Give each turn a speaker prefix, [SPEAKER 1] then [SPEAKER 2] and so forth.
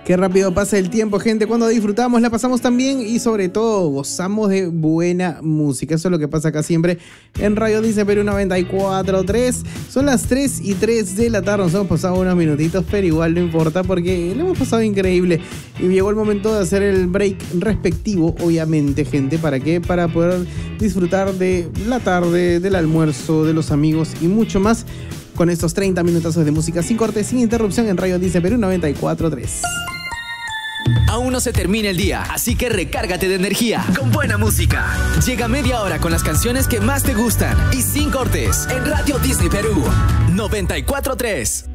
[SPEAKER 1] Qué rápido pasa el tiempo, gente, cuando disfrutamos, la pasamos también y sobre todo gozamos de buena música. Eso es lo que pasa acá siempre en Radio Dice Perú 94.3. Son las 3:03 de la tarde, nos hemos pasado unos minutitos, pero igual no importa porque lo hemos pasado increíble. Y llegó el momento de hacer el break respectivo, obviamente, gente. ¿Para qué? Para poder disfrutar de la tarde, del almuerzo, de los amigos y mucho más con estos 30 minutazos de música sin corte, sin interrupción en Radio Dice Perú 94.3.
[SPEAKER 2] Aún no se termina el día, así que recárgate de energía con buena música. Llega media hora con las canciones que más te gustan y sin cortes en Radio Disney Perú 94.3.